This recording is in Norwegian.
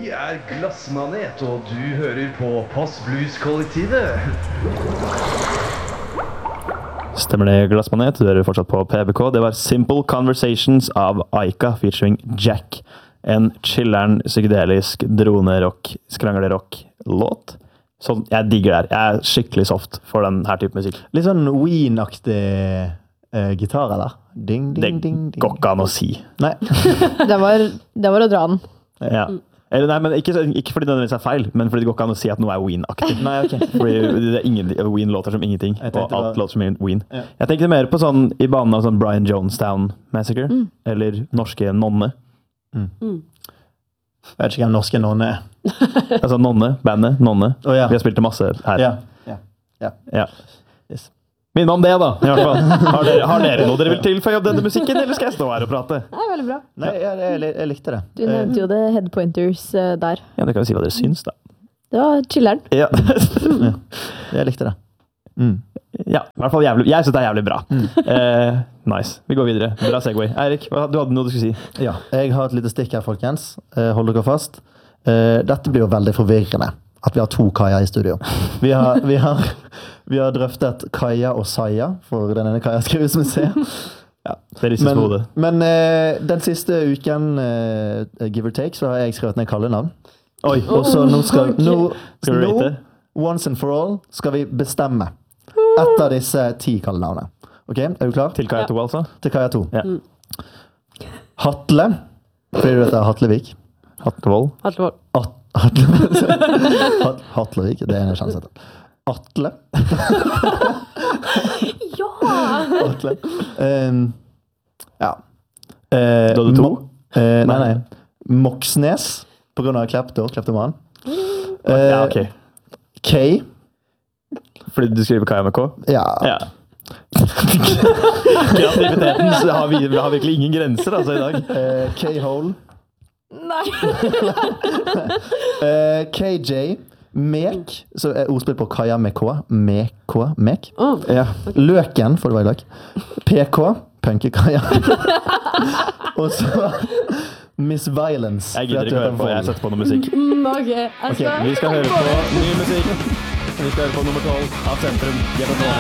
Vi Glassmanet, og du hører på Post Blues-kollektivet. Stemmer det, Glassmanet? Du hører fortsatt på PBK. Det var Simple Conversations av Aika featuring Jack. En chilleren, psykedelisk, drone-rock, skrangler-rock-låt. Så jeg digger det her. Jeg skikkelig soft for den her type musikk. Litt sånn Ween-aktig gitar, eller? Ding, ding, ding, ding. Går ikke an å si. Nei. Det var å dra den. Ja. Eller nei, men ikke fordi det nødvendigvis feil, men fordi det går ikke an å si at noe Ween-aktig. Nei, ok. Fordi det Ween låter som ingenting, og alt låter som Ween. Ja. Jeg tenkte mer på sånn, i banen av sånn Brian Jonestown Massacre, eller norske Nonne. Jeg vet ikke hvem norske Nonne er. Altså Nonne, bandet, Nonne. Ja. Vi har spilt det masse her. Ja. Yes. Min om det da, i hvert fall. Har dere noe dere vil tilføye om denne musikken, eller skal jeg stå her og prate? Det er veldig bra. Nei, jeg likte det. Du nevnte jo det headpointers der. Ja, det kan vi si hva dere syns da. Det var chilleren. Ja. Jeg likte det. Ja, i hvert fall jævlig. Jeg synes det er jævlig bra. Nice. Vi går videre. Bra segway. Eirik, du hadde noe du skulle si? Ja, jeg har et lite stikk her, folkens. Hold dere fast. Dette blir jo veldig forvirrende, at vi har to Kaja i studio. Vi har drøftet Kaja og Saja, for den ene Kaja skrives med C. Ja, det ristes på hodet. Men den siste uken, give or take, så har jeg skrevet ned kallenavn. Oi. Og så nå skal Skal du rate? once and for all, skal vi bestemme et av disse 10 kallenavnene. Ok, er du klar? Til Kaja 2 altså? Til Kaja 2. Ja. Hatle, fordi du vet det er Hatlevik. Hatlevold. Hatlevik, det er en sjanse til. Atle. Ja! Atle. Ja. Da hadde du 2? Nei. Moxnes, på grunn av kleptoman. Ja, ok. K. Fordi du skriver Kaja med K? Ja. Kreativiteten så har virkelig ingen grenser altså i dag. K-hole. Nei. KJ. Mek, så er ordspill på Kaja med K. Mek. Ja. Løken, får det være i dag. PK, Punke-Kaja. Og så Miss Violence. Jeg gidder ikke høre på, jeg setter på noe musikk. Ok, Vi skal høre på ny musikk. Vi skal høre på nummer 12 av Sentrum.